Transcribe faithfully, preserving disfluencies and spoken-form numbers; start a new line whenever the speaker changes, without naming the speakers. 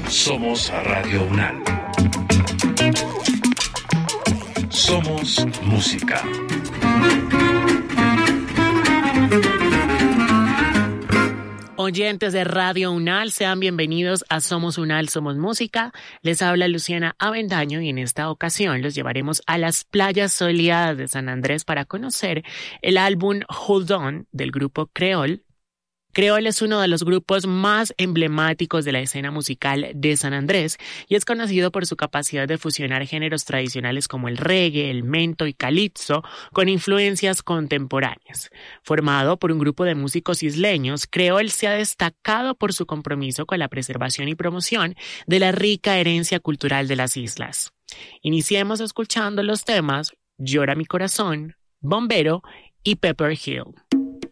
Somos Radio UNAL. Somos música.
Oyentes de Radio UNAL, sean bienvenidos a Somos UNAL, Somos Música. Les habla Luciana Avendaño y en esta ocasión los llevaremos a las playas soleadas de San Andrés para conocer el álbum Hold On del grupo Creole. Creole es uno de los grupos más emblemáticos de la escena musical de San Andrés y es conocido por su capacidad de fusionar géneros tradicionales como el reggae, el mento y calipso con influencias contemporáneas. Formado por un grupo de músicos isleños, Creole se ha destacado por su compromiso con la preservación y promoción de la rica herencia cultural de las islas. Iniciemos escuchando los temas Llora mi corazón, Bombero y Pepper Hill.